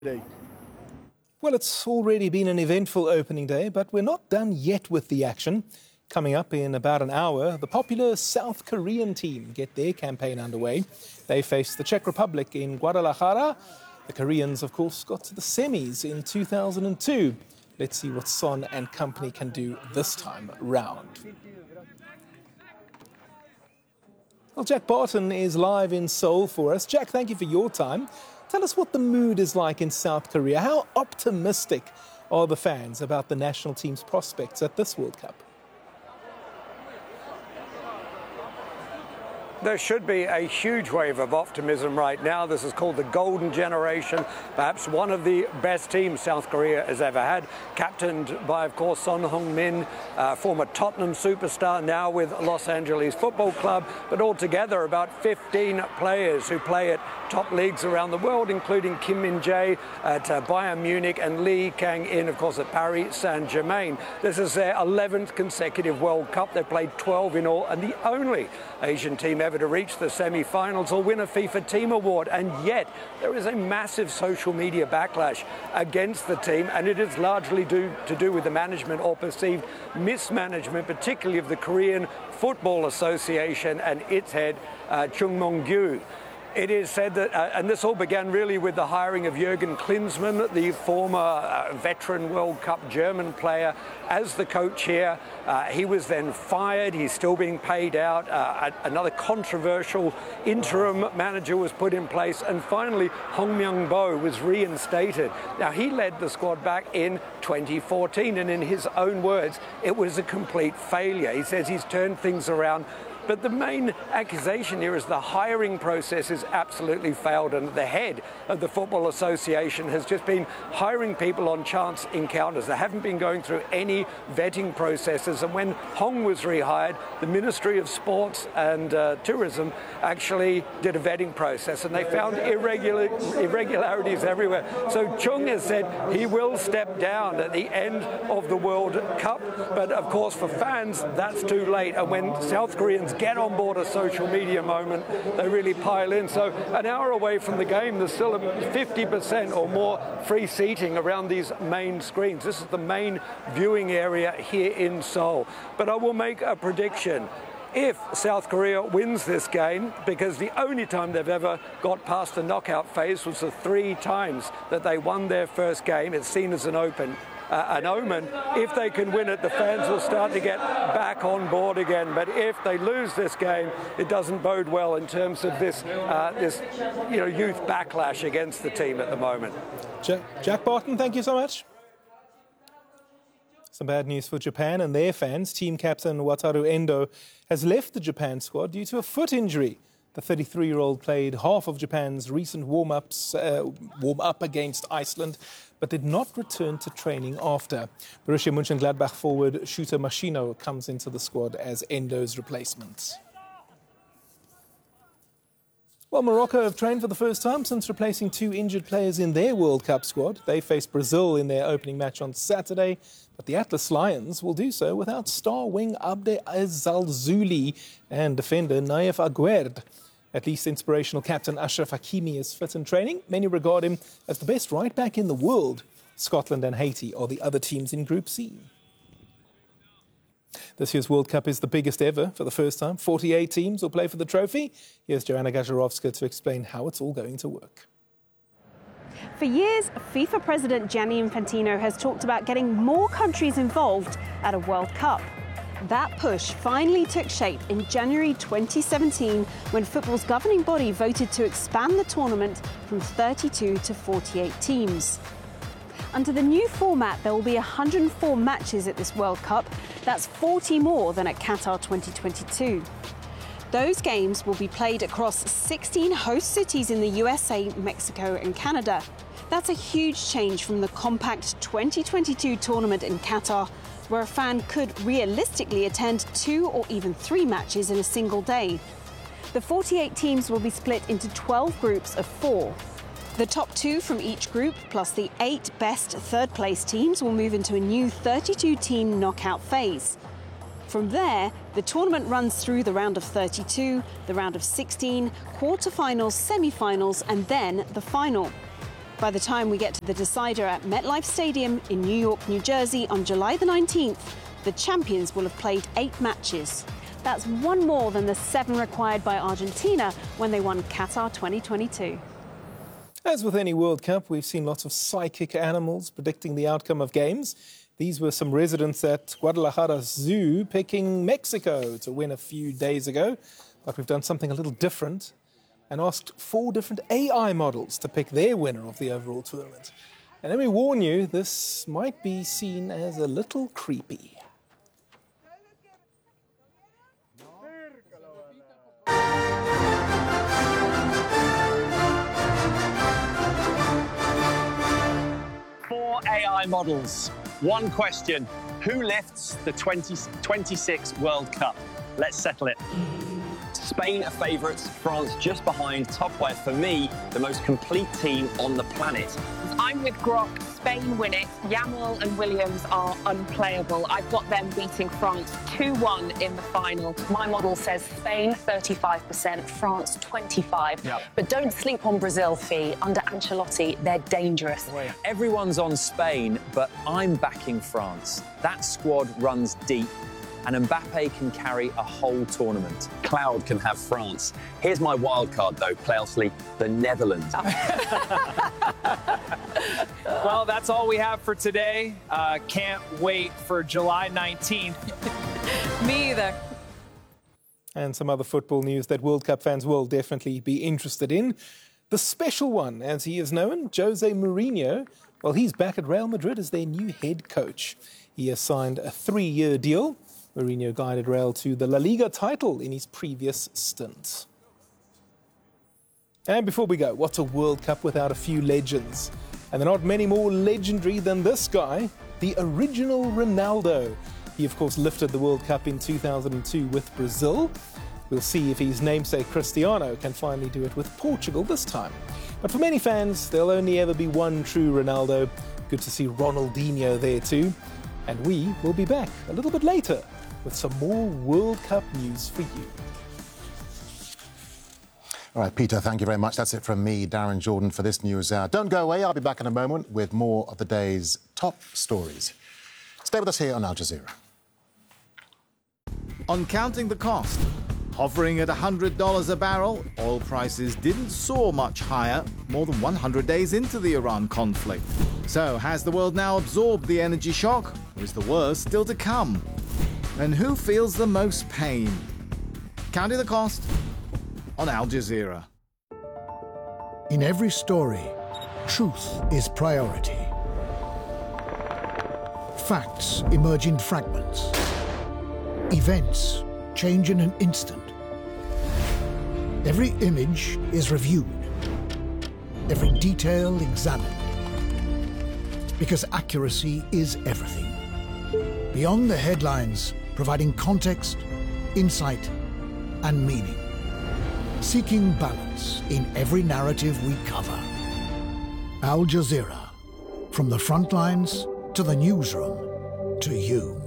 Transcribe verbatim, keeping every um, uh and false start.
Well, it's already been an eventful opening day, but we're not done yet with the action. Coming up in about an hour, the popular South Korean team get their campaign underway. They face the Czech Republic in Guadalajara. The Koreans, of course, got to the semis in two thousand two. Let's see what Son and company can do this time round. Well, Jack Barton is live in Seoul for us. Jack, thank you for your time. Tell us what the mood is like in South Korea. How optimistic are the fans about the national team's prospects at this World Cup? There should be a huge wave of optimism right now. This is called the Golden Generation, perhaps one of the best teams South Korea has ever had, captained by, of course, Son Heung-min, uh, former Tottenham superstar, now with Los Angeles Football Club, but altogether about fifteen players who play at top leagues around the world, including Kim Min-jae at uh, Bayern Munich and Lee Kang-in, of course, at Paris Saint-Germain. This is their eleventh consecutive World Cup. They've played twelve in all, and the only Asian team ever to reach the semi-finals or win a FIFA Team Award, and yet there is a massive social media backlash against the team, and it is largely due to do with the management or perceived mismanagement, particularly of the Korean Football Association and its head, uh, Chung Mong-gyu. It is said that, uh, and this all began really with the hiring of Jürgen Klinsmann, the former uh, veteran World Cup German player, as the coach here. Uh, he was then fired. He's still being paid out. Uh, another controversial interim manager was put in place. And finally, Hong Myung-bo was reinstated. Now, he led the squad back in twenty fourteen. And in his own words, it was a complete failure. He says he's turned things around. But the main accusation here is the hiring process has absolutely failed, and the head of the Football Association has just been hiring people on chance encounters. They haven't been going through any vetting processes, and when Hong was rehired, the Ministry of Sports and uh, Tourism actually did a vetting process, and they found irregular, irregularities everywhere. So Chung has said he will step down at the end of the World Cup, but of course for fans that's too late, and when South Koreans get on board a social media moment, they really pile in. So an hour away from the game, there's still fifty percent or more free seating around these main screens. This is the main viewing area here in Seoul. But I will make a prediction. If South Korea wins this game, because the only time they've ever got past the knockout phase was the three times that they won their first game, it's seen as an open Uh, an omen. If they can win it, the fans will start to get back on board again. But if they lose this game, it doesn't bode well in terms of this, uh, this, you know, youth backlash against the team at the moment. Jack, Jack Barton, thank you so much. Some bad news for Japan and their fans. Team captain Wataru Endo has left the Japan squad due to a foot injury. The thirty-three-year-old played half of Japan's recent warm-ups, uh, warm-up against Iceland, but did not return to training after. Borussia Mönchengladbach forward Shuta Machino comes into the squad as Endo's replacement. Well, Morocco have trained for the first time since replacing two injured players in their World Cup squad. They face Brazil in their opening match on Saturday, but the Atlas Lions will do so without star wing Abde Zalzouli and defender Naif Aguerd. At least inspirational captain Ashraf Hakimi is fit in training. Many regard him as the best right-back in the world. Scotland and Haiti are the other teams in Group C. This year's World Cup is the biggest ever for the first time. forty-eight teams will play for the trophy. Here's Joanna Gajarowska to explain how it's all going to work. For years, FIFA President Gianni Infantino has talked about getting more countries involved at a World Cup. That push finally took shape in January twenty seventeen when football's governing body voted to expand the tournament from thirty-two to forty-eight teams. Under the new format, there will be one hundred four matches at this World Cup. That's forty more than at Qatar twenty twenty-two. Those games will be played across sixteen host cities in the U S A, Mexico and Canada. That's a huge change from the compact twenty twenty-two tournament in Qatar, where a fan could realistically attend two or even three matches in a single day. The forty-eight teams will be split into twelve groups of four. The top two from each group, plus the eight best third-place teams, will move into a new thirty-two team knockout phase. From there, the tournament runs through the round of thirty-two, the round of sixteen, quarterfinals, semi-finals, and then the final. By the time we get to the decider at MetLife Stadium in New York, New Jersey on July the nineteenth, the champions will have played eight matches. That's one more than the seven required by Argentina when they won Qatar twenty twenty-two. As with any World Cup, we've seen lots of psychic animals predicting the outcome of games. These were some residents at Guadalajara Zoo picking Mexico to win a few days ago. But we've done something a little different and asked four different A I models to pick their winner of the overall tournament. And let me warn you, this might be seen as a little creepy. Four A I models. One question. Who lifts the twenty twenty-six World Cup? Let's settle it. Spain are favourites, France just behind, top where, for me, the most complete team on the planet. I'm with Grok. Spain win it. Yamal and Williams are unplayable. I've got them beating France two one in the final. My model says Spain thirty-five percent, France twenty-five. Yep. But don't sleep on Brazil, Fee. Under Ancelotti, they're dangerous. Everyone's on Spain, but I'm backing France. That squad runs deep, and Mbappe can carry a whole tournament. Cloud can have France. Here's my wild card, though, Playoffsly, the Netherlands. Well, that's all we have for today. Uh, can't wait for July nineteenth. Me either. And some other football news that World Cup fans will definitely be interested in. The special one, as he is known, Jose Mourinho, well, he's back at Real Madrid as their new head coach. He has signed a three-year deal. Mourinho guided Real to the La Liga title in his previous stint. And before we go, what's a World Cup without a few legends? And there are not many more legendary than this guy, the original Ronaldo. He, of course, lifted the World Cup in two thousand two with Brazil. We'll see if his namesake Cristiano can finally do it with Portugal this time. But for many fans, there'll only ever be one true Ronaldo. Good to see Ronaldinho there too. And we will be back a little bit later with some more World Cup news for you. All right, Peter, thank you very much. That's it from me, Darren Jordan, for this news hour. Don't go away. I'll be back in a moment with more of the day's top stories. Stay with us here on Al Jazeera. On Counting the Cost, hovering at one hundred dollars a barrel, oil prices didn't soar much higher more than one hundred days into the Iran conflict. So, has the world now absorbed the energy shock, or is the worst still to come? And who feels the most pain? Counting the Cost on Al Jazeera. In every story, truth is priority. Facts emerge in fragments. Events change in an instant. Every image is reviewed. Every detail examined. Because accuracy is everything. Beyond the headlines, providing context, insight, and meaning. Seeking balance in every narrative we cover. Al Jazeera. From the front lines to the newsroom to you.